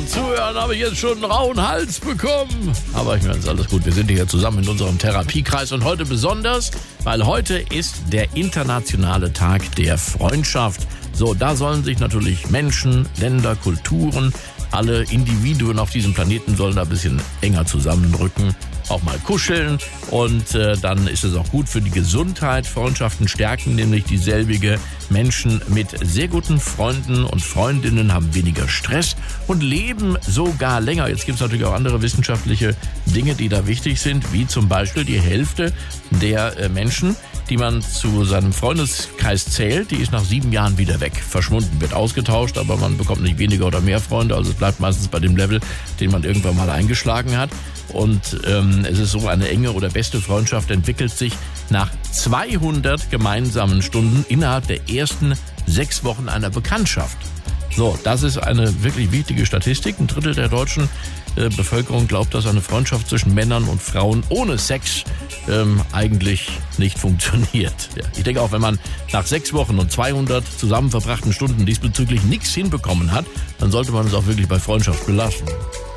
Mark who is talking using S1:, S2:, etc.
S1: Zuhören habe ich jetzt schon einen rauen Hals bekommen. Aber ich meine, ist alles gut. Wir sind hier zusammen in unserem Therapiekreis und heute besonders, weil heute ist der internationale Tag der Freundschaft. So, da sollen sich natürlich Menschen, Länder, Kulturen, alle Individuen auf diesem Planeten sollen da ein bisschen enger zusammenrücken, auch mal kuscheln und dann ist es auch gut für die Gesundheit. Freundschaften stärken nämlich dieselbige. Menschen mit sehr guten Freunden und Freundinnen haben weniger Stress und leben sogar länger. Jetzt gibt es natürlich auch andere wissenschaftliche Dinge, die da wichtig sind, wie zum Beispiel die Hälfte der Menschen, die man zu seinem Freundeskreis zählt, die ist nach 7 Jahren wieder weg. Verschwunden, wird ausgetauscht, aber man bekommt nicht weniger oder mehr Freunde. Also es bleibt meistens bei dem Level, den man irgendwann mal eingeschlagen hat. Und es ist so, eine enge oder beste Freundschaft entwickelt sich nach 200 gemeinsamen Stunden innerhalb der ersten 6 Wochen einer Bekanntschaft. So, das ist eine wirklich wichtige Statistik. 1/3 der deutschen Bevölkerung glaubt, dass eine Freundschaft zwischen Männern und Frauen ohne Sex eigentlich nicht funktioniert. Ja, ich denke auch, wenn man nach 6 Wochen und 200 zusammen verbrachten Stunden diesbezüglich nichts hinbekommen hat, dann sollte man es auch wirklich bei Freundschaft belassen.